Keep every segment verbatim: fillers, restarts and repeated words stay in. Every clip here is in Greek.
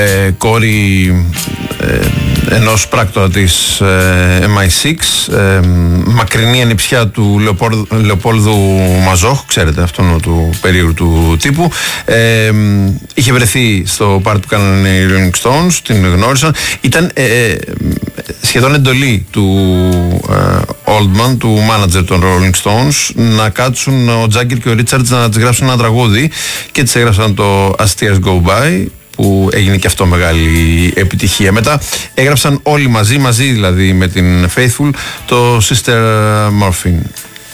ε, κόρη ε, ενός πράκτορα της ε, εμ άι εξ, ε, μακρινή ανιψιά του Λεοπόλδου, Λεοπόλδου Μαζόχ, ξέρετε αυτόν του περίεργου του τύπου. Ε, είχε βρεθεί στο πάρτι που κάνανε οι Rolling Stones, την γνώρισαν. Ήταν ε, ε, σχεδόν εντολή του ε, Oldman, του manager των Rolling Stones, να κάτσουν ο Τζάγκερ και ο Ρίτσαρντς να της γράψουν ένα τραγούδι, και της έγραψαν το As Tears Go By, που έγινε και αυτό μεγάλη επιτυχία. Μετά έγραψαν όλοι μαζί, μαζί δηλαδή με την Faithful, το Sister Morphine.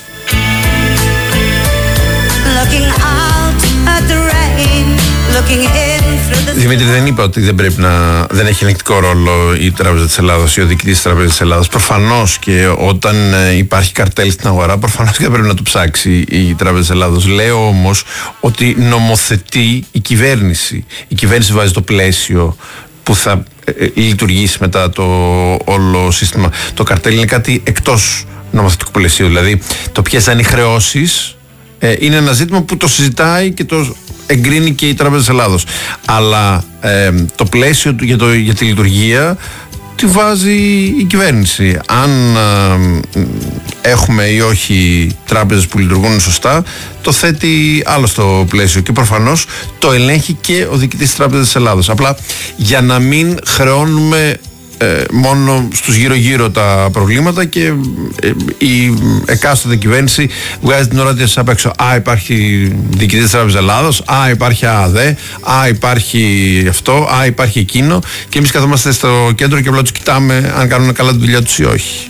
Δημήτρη, δεν είπα ότι δεν πρέπει να, δεν έχει ελεγκτικό ρόλο η Τράπεζα της Ελλάδας ή ο διοικητής της Τράπεζας της Ελλάδας. Προφανώς, και όταν υπάρχει καρτέλ στην αγορά, προφανώς και δεν πρέπει να το ψάξει η Τράπεζα της Ελλάδας. Λέω όμως ότι νομοθετεί η κυβέρνηση. Η κυβέρνηση βάζει το πλαίσιο που θα ε, λειτουργήσει μετά το όλο σύστημα. Το καρτέλ είναι κάτι εκτός νομοθετικού πλαισίου. Δηλαδή, το ποιες θα είναι οι χρεώσεις ε, είναι ένα ζήτημα που το συζητάει και το εγκρίνει και η Τράπεζα της Ελλάδος. Αλλά ε, το πλαίσιο του για, το, για τη λειτουργία τη βάζει η κυβέρνηση. Αν ε, έχουμε ή όχι τράπεζες που λειτουργούν σωστά, το θέτει άλλο στο πλαίσιο και προφανώς το ελέγχει και ο διοικητής της Τράπεζας της Ελλάδος. Απλά για να μην χρεώνουμε Ε, μόνο στους γύρω-γύρω τα προβλήματα και ε, η εκάστοτε κυβέρνηση βγάζει την ώρα της απ' έξω. Α, υπάρχει διοικητής της Τράπεζας Ελλάδος, α, υπάρχει ΑΔΕ, α, υπάρχει αυτό, α, υπάρχει εκείνο, και εμείς καθόμαστε στο κέντρο και απλά τους κοιτάμε αν κάνουν καλά τη δουλειά τους ή όχι.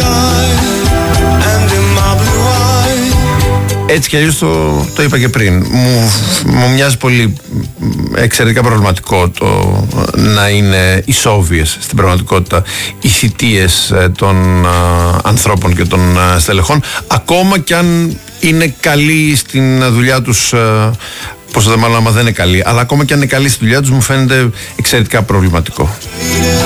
Έτσι κι αλλιώς το, το είπα και πριν. Μου, μου μοιάζει πολύ εξαιρετικά προβληματικό το να είναι ισόβιες στην πραγματικότητα οι θητείες των α, ανθρώπων και των α, στελεχών, ακόμα κι αν είναι καλοί στην δουλειά τους. Α, πόσο δε μάλλον άμα δεν είναι καλοί, αλλά ακόμα κι αν είναι καλοί στη δουλειά τους, μου φαίνεται εξαιρετικά προβληματικό.